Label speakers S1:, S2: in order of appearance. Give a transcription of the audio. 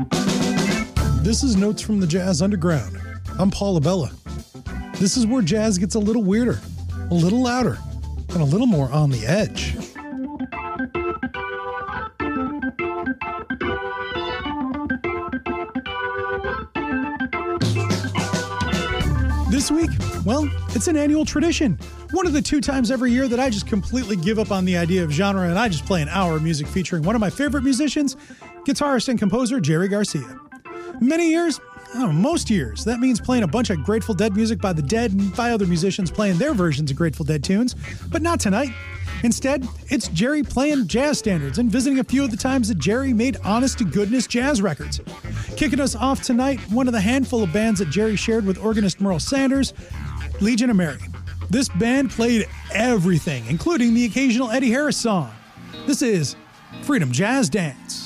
S1: This is Notes from the Jazz Underground. I'm Paul Abella. This is where jazz gets a little weirder, a little louder, and a little more on the edge. This week, well, it's an annual tradition. One of the 2 times every year that I just completely give up on the idea of genre and I just play an hour of music featuring one of my favorite musicians, guitarist and composer Jerry Garcia. Many years, most years, that means playing a bunch of Grateful Dead music by the Dead and by other musicians playing their versions of Grateful Dead tunes, but not tonight. Instead, it's Jerry playing jazz standards and visiting a few of the times that Jerry made honest-to-goodness jazz records. Kicking us off tonight, one of the handful of bands that Jerry shared with organist Merle Sanders, Legion of Mary. This band played everything, including the occasional Eddie Harris song. This is Freedom Jazz Dance.